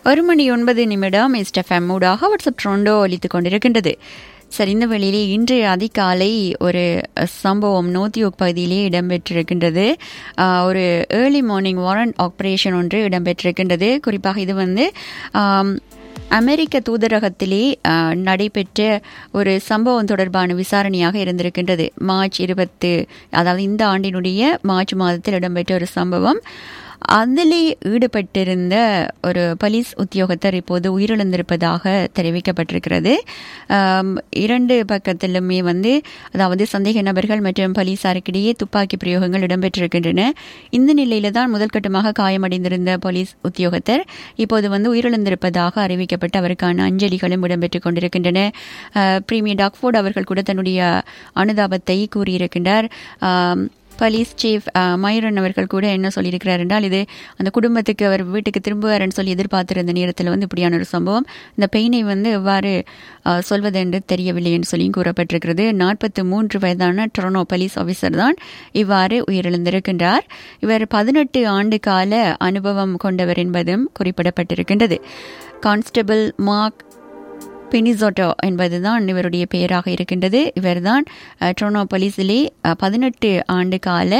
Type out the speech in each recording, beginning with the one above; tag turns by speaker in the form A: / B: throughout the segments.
A: 1:09 SFM ஊடாக WhatsApp ட்ரோண்டோ ஒலித்துக் கொண்டிருக்கின்றது. சரி, இந்த வேளையிலே இன்று அதிகாலை ஒரு சம்பவம் நோத்தியோக் பகுதியிலே இடம்பெற்றிருக்கின்றது. ஒரு ஏர்லி மார்னிங் வாரண்ட் ஆபரேஷன் ஒன்று இடம்பெற்றிருக்கின்றது. குறிப்பாக இது அமெரிக்க தூதரகத்திலே நடைபெற்ற ஒரு சம்பவம் தொடர்பான விசாரணையாக இருந்திருக்கின்றது. மார்ச் 20, அதாவது இந்த ஆண்டினுடைய மார்ச் மாதத்தில் இடம்பெற்ற ஒரு சம்பவம். அதிலே ஈடுபட்டிருந்த ஒரு போலீஸ் உத்தியோகத்தர் இப்போது உயிரிழந்திருப்பதாக தெரிவிக்கப்பட்டிருக்கிறது. இரண்டு பக்கத்திலுமே அதாவது சந்தேக நபர்கள் மற்றும் போலீசாருக்கிடையே துப்பாக்கி பிரயோகங்கள் இடம்பெற்றிருக்கின்றன. இந்த நிலையில தான் முதல் கட்டமாக காயமடைந்திருந்த போலீஸ் உத்தியோகத்தர் இப்போது உயிரிழந்திருப்பதாக அறிவிக்கப்பட்டு அவருக்கான அஞ்சலிகளும் இடம்பெற்றுக் கொண்டிருக்கின்றன. பிரீமியர் டாக்ஃபோர்ட் அவர்கள் கூட தன்னுடைய அனுதாபத்தை கூறியிருக்கின்றார். போலீஸ் சீஃப் மயூரன் அவர்கள் கூட என்ன சொல்லியிருக்கிறார் என்றால், இது அந்த குடும்பத்துக்கு அவர் வீட்டுக்கு திரும்புவார்னு சொல்லி எதிர்பார்த்திருந்த நேரத்தில் இப்படியான ஒரு சம்பவம், இந்த பெயினை எவ்வாறு சொல்வது என்று தெரியவில்லை என்று சொல்லியும் கூறப்பட்டிருக்கிறது. 43 வயதான டொரண்டோ போலீஸ் ஆபீசர் தான் இவ்வாறு உயிரிழந்திருக்கின்றார். இவர் 18 ஆண்டு கால அனுபவம் கொண்டவர் என்பதும் குறிப்பிடப்பட்டிருக்கின்றது. கான்ஸ்டபிள் மார்க் பெனிசோட்டோ என்பதுதான் இவருடைய பெயராக இருக்கின்றது. இவர்தான் டொரண்டோ போலீஸிலே 18 ஆண்டு கால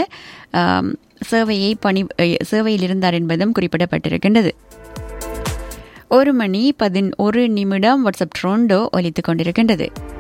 A: சேவையில் இருந்தார் என்பதும் குறிப்பிடப்பட்டிருக்கின்றது. 1:11 வாட்ஸ்அப் ட்ரோண்டோ ஒலித்துக் கொண்டிருக்கின்றது.